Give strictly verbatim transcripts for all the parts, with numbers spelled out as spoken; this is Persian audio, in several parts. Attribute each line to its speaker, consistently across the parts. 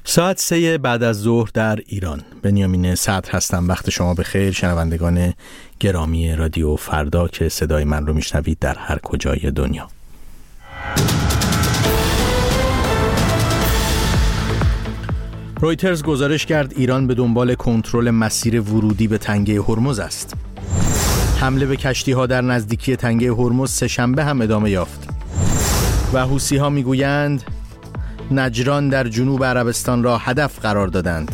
Speaker 1: ساعت سه بعد از ظهر در ایران. بنیامین صدر هستم. وقت شما بخیر شنوندگان گرامی رادیو فردا که صدای من رو میشنوید در هر کجای دنیا. رویترز گزارش کرد ایران به دنبال کنترل مسیر ورودی به تنگه هرمز است. حمله به کشتی‌ها در نزدیکی تنگه هرمز سه‌شنبه هم ادامه یافت. و حوثی‌ها میگویند نجران در جنوب عربستان را هدف قرار دادند.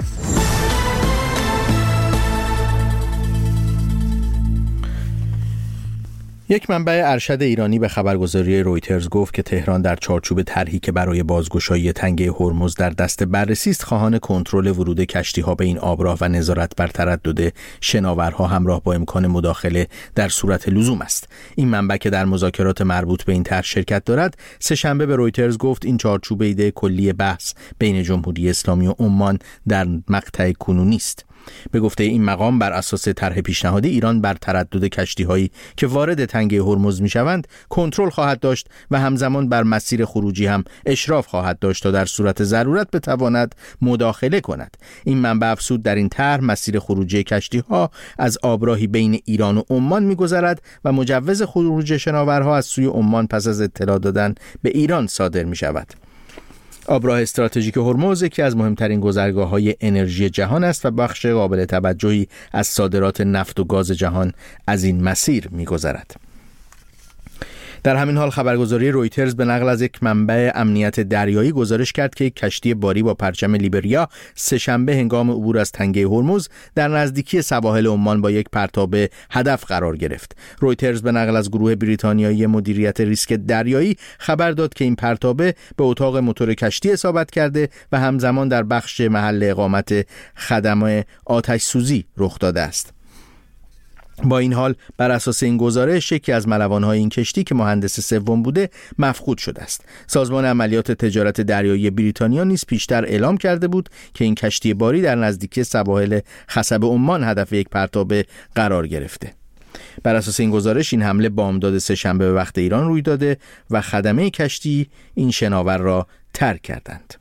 Speaker 1: یک منبع ارشد ایرانی به خبرگزاری رویترز گفت که تهران در چارچوب طرحی که برای بازگشایی تنگه هرمز در دست بررسی است خواهان کنترل ورود کشتی‌ها به این آبراه و نظارت بر تردد شناورها همراه با امکان مداخله در صورت لزوم است. این منبع که در مذاکرات مربوط به این طرح شرکت دارد سه‌شنبه به رویترز گفت این چارچوب ایده کلی بحث بین جمهوری اسلامی و عمان در مقطع کنونی است. به گفته این مقام بر اساس طرح پیشنهادی ایران بر تردد کشتی‌هایی که وارد تنگه هرمز می‌شوند کنترل خواهد داشت و همزمان بر مسیر خروجی هم اشراف خواهد داشت تا در صورت ضرورت بتواند مداخله کند. این منبع افزود در این طرح مسیر خروجی کشتی‌ها از آبراهی بین ایران و عمان می‌گذرد و مجوز خروج شناورها از سوی عمان پس از اطلاع دادن به ایران صادر می‌شود. آبراه استراتژیک هرمز یکی از مهمترین گذرگاه‌های انرژی جهان است و بخش قابل توجهی از صادرات نفت و گاز جهان از این مسیر می‌گذرد. در همین حال خبرگزاری رویترز به نقل از یک منبع امنیت دریایی گزارش کرد که یک کشتی باری با پرچم لیبریا سه‌شنبه هنگام عبور از تنگه هرمز در نزدیکی سواحل عمان با یک پرتاب هدف قرار گرفت. رویترز به نقل از گروه بریتانیایی مدیریت ریسک دریایی خبر داد که این پرتابه به اتاق موتور کشتی اصابت کرده و همزمان در بخش محل اقامت خدمات آتش سوزی رخ داده است. با این حال بر اساس این گزارش یکی از ملوان‌های این کشتی که مهندس سوم بوده مفقود شده است. سازمان عملیات تجارت دریایی بریتانیا نیز پیشتر اعلام کرده بود که این کشتی باری در نزدیکی سواحل خصب عمان هدف یک پرتابه قرار گرفته. بر اساس این گزارش این حمله بامداد سه‌شنبه به وقت ایران روی داده و خدمه کشتی این شناور را ترک کردند.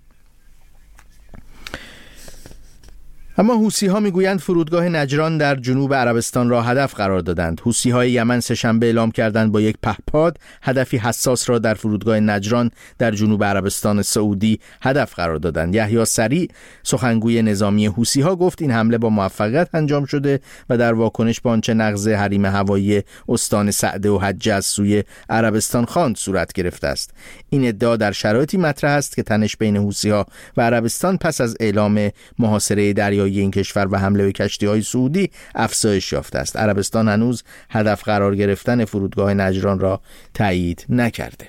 Speaker 1: اما حوثی‌ها میگویند فرودگاه نجران در جنوب عربستان را هدف قرار دادند. حوثی‌های یمن سه‌شنبه اعلام کردند با یک پهپاد هدفی حساس را در فرودگاه نجران در جنوب عربستان سعودی هدف قرار دادند. یحیی سریع سخنگوی نظامی حوثی‌ها گفت این حمله با موفقیت انجام شده و در واکنش به آنچه نقض حریم هوایی استان سعده و حجه از سوی عربستان خواند صورت گرفته است. این ادعا در شرایطی مطرح است که تنش بین حوثی‌ها و عربستان پس از اعلام محاصره دریایی این کشور و حمله به کشتی‌های سعودی افزایش یافته است. عربستان هنوز هدف قرار گرفتن فرودگاه نجران را تایید نکرده.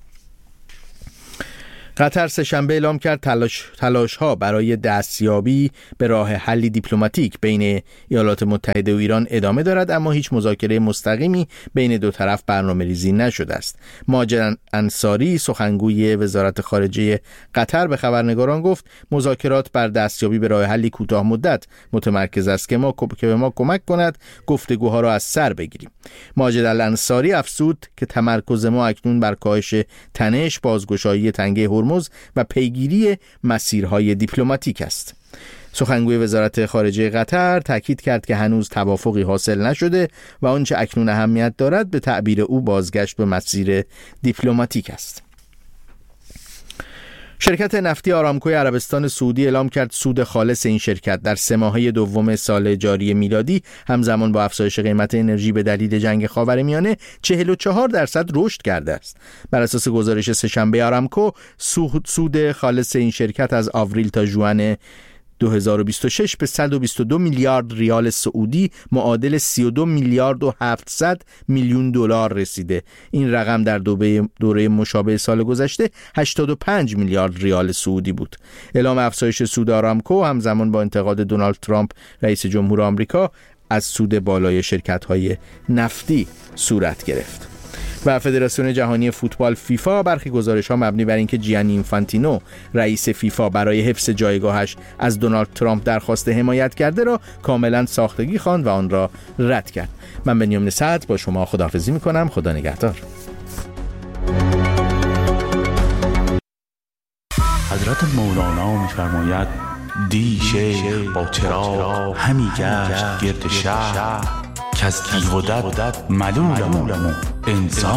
Speaker 1: قطر سه‌شنبه اعلام کرد تلاش تلاش‌ها برای دستیابی به راه حلی دیپلماتیک بین ایالات متحده و ایران ادامه دارد، اما هیچ مذاکره مستقیمی بین دو طرف برنامه‌ریزی نشده است. ماجد انصاری سخنگوی وزارت خارجه قطر به خبرنگاران گفت مذاکرات بر دستیابی به راه حلی کوتاه مدت متمرکز است که ما که به ما کمک کند گفتگوها را از سر بگیریم. ماجد انصاری افزود که تمرکز ما اکنون بر کاهش تنش، بازگشایی تنگه هرمز و پیگیری مسیرهای دیپلماتیک است. سخنگوی وزارت خارجه قطر تاکید کرد که هنوز توافقی حاصل نشده و آنچه اکنون اهمیت دارد به تعبیر او بازگشت به مسیر دیپلماتیک است. شرکت نفتی آرامکو عربستان سعودی اعلام کرد سود خالص این شرکت در سه ماهه دوم سال جاری میلادی همزمان با افزایش قیمت انرژی به دلیل جنگ خاورمیانه چهل و چهار درصد رشد کرده است. بر اساس گزارش سه‌شنبه آرامکو سود خالص این شرکت از آوریل تا ژوئن دو هزار و بیست و شش به صد و بیست و دو میلیارد ریال سعودی معادل سی و دو میلیارد و هفتصد میلیون دلار رسیده. این رقم در دوره دوره مشابه سال گذشته هشتاد و پنج میلیارد ریال سعودی بود. اعلام افزایش سود آرامکو همزمان با انتقاد دونالد ترامپ رئیس جمهور آمریکا از سود بالای شرکت‌های نفتی صورت گرفت. و فدراسیون جهانی فوتبال فیفا برخی گزارش‌ها مبنی بر اینکه جیانی اینفانتینو رئیس فیفا برای حفظ جایگاهش از دونالد ترامپ درخواست حمایت کرده را کاملا ساختگی خواند و آن را رد کرد. من بنیامین صدر با شما خداحافظی می‌کنم. خدا نگهدار.
Speaker 2: حضرت مولانا می‌فرماید دی شیخ با چراغ همی گشت گرد شهر که از دیو و دد ملولم و انسان